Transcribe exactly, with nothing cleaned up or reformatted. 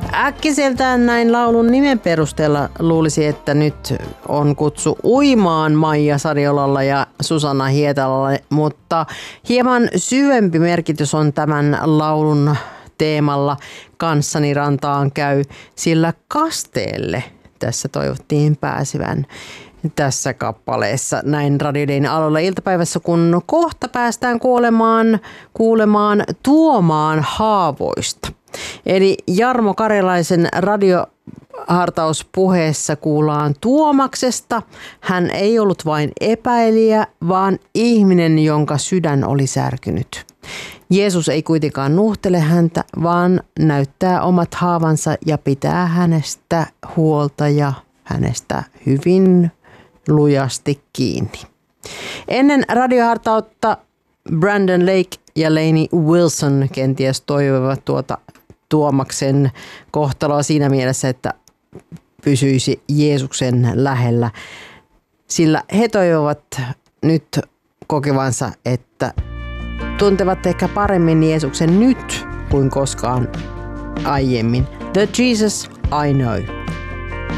Äkkiseltään näin laulun nimen perusteella luulisi, että nyt on kutsu uimaan Maija Sariolalla ja Susanna Hietalalla, mutta hieman syvempi merkitys on tämän laulun teemalla Kanssani rantaan käy, sillä kasteelle tässä toivottiin pääsevän tässä kappaleessa näin Radio Dayn aloilla iltapäivässä, kun kohta päästään kuulemaan, kuulemaan Tuomaan haavoista. Eli Jarmo Karjalaisen radiohartauspuheessa kuullaan Tuomaksesta. Hän ei ollut vain epäilijä, vaan ihminen, jonka sydän oli särkynyt. Jeesus ei kuitenkaan nuhtele häntä, vaan näyttää omat haavansa ja pitää hänestä huolta ja hänestä hyvin lujasti kiinni. Ennen radiohartautta Brandon Lake ja Lainey Wilson kenties toivovat tuota Tuomaksen kohtaloa siinä mielessä, että pysyisi Jeesuksen lähellä. Sillä he toivovat nyt kokevansa, että tuntevat ehkä paremmin Jeesuksen nyt kuin koskaan aiemmin. The Jesus I know.